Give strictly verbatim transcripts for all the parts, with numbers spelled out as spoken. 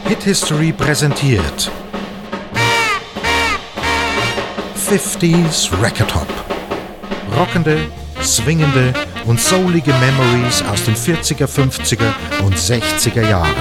Hit History präsentiert fünfziger Record Hop. Rockende, swingende und soulige Memories aus den vierziger, fünfziger und sechziger Jahren.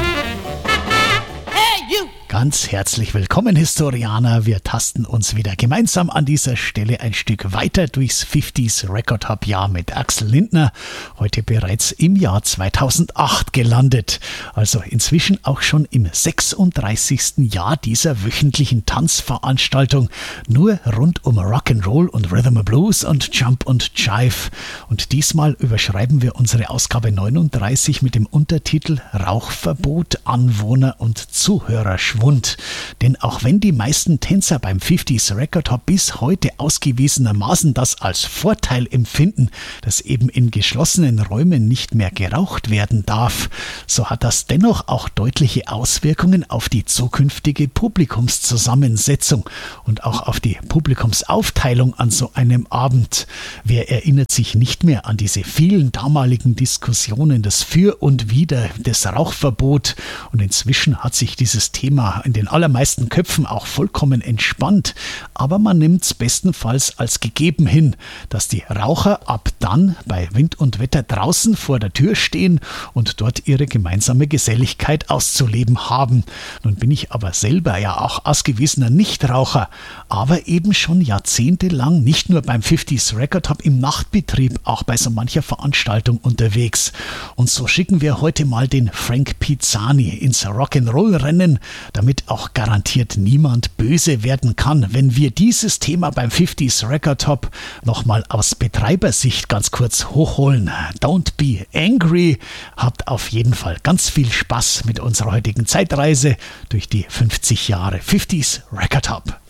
Ganz herzlich willkommen, Historianer. Wir tasten uns wieder gemeinsam an dieser Stelle ein Stück weiter durchs fünfziger Record Hop Jahr mit Axel Lindner. Heute bereits im Jahr zweitausendacht gelandet. Also inzwischen auch schon im sechsunddreißigsten Jahr dieser wöchentlichen Tanzveranstaltung. Nur rund um Rock'n'Roll und Rhythm and Blues und Jump und Jive. Und diesmal überschreiben wir unsere Ausgabe neununddreißig mit dem Untertitel Rauchverbot, Anwohner und Zuhörerschwund. Denn auch wenn die meisten Tänzer beim fünfziger Record Hop bis heute ausgewiesenermaßen das als Vorteil empfinden, dass eben in geschlossenen Räumen nicht mehr geraucht werden darf, so hat das dennoch auch deutliche Auswirkungen auf die zukünftige Publikumszusammensetzung und auch auf die Publikumsaufteilung an so einem Abend. Wer erinnert sich nicht mehr an diese vielen damaligen Diskussionen, das Für und Wider des Rauchverbot? Und inzwischen hat sich dieses Thema in den allermeisten Köpfen auch vollkommen entspannt, aber man nimmt es bestenfalls als gegeben hin, dass die Raucher ab dann bei Wind und Wetter draußen vor der Tür stehen und dort ihre gemeinsame Geselligkeit auszuleben haben. Nun bin ich aber selber ja auch ausgewiesener Nichtraucher, aber eben schon jahrzehntelang nicht nur beim fünfziger Record Hop im Nachtbetrieb, auch bei so mancher Veranstaltung unterwegs. Und so schicken wir heute mal den Frank Pizzani ins Rock'n'Roll-Rennen, damit auch garantiert niemand böse werden kann, wenn wir dieses Thema beim fünfziger Record Hop nochmal aus Betreibersicht ganz kurz hochholen. Don't be angry. Habt auf jeden Fall ganz viel Spaß mit unserer heutigen Zeitreise durch die fünfzig Jahre fünfziger Record Hop.